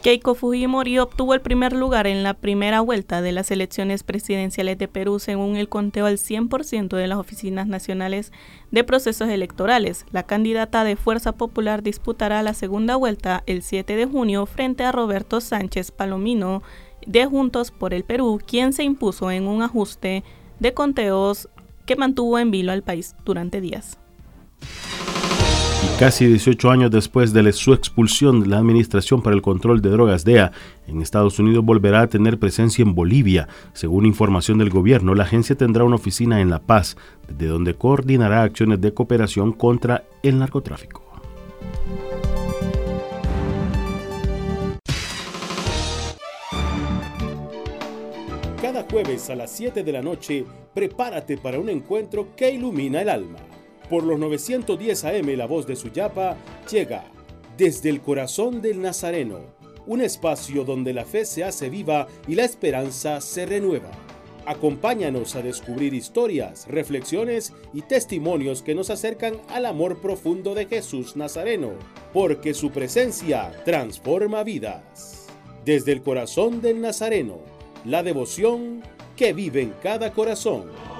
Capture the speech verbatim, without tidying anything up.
Keiko Fujimori obtuvo el primer lugar en la primera vuelta de las elecciones presidenciales de Perú según el conteo al cien por ciento de las oficinas nacionales de procesos electorales. La candidata de Fuerza Popular disputará la segunda vuelta el siete de junio frente a Roberto Sánchez Palomino de Juntos por el Perú, quien se impuso en un ajuste de conteos que mantuvo en vilo al país durante días. Casi dieciocho años después de su expulsión, la Administración para el Control de Drogas, D E A, en Estados Unidos volverá a tener presencia en Bolivia. Según información del gobierno, la agencia tendrá una oficina en La Paz, desde donde coordinará acciones de cooperación contra el narcotráfico. Cada jueves a las siete de la noche, prepárate para un encuentro que ilumina el alma. Por los novecientos diez A M, La Voz de Suyapa llega Desde el Corazón del Nazareno, un espacio donde la fe se hace viva y la esperanza se renueva. Acompáñanos a descubrir historias, reflexiones y testimonios que nos acercan al amor profundo de Jesús Nazareno, porque su presencia transforma vidas. Desde el Corazón del Nazareno, la devoción que vive en cada corazón.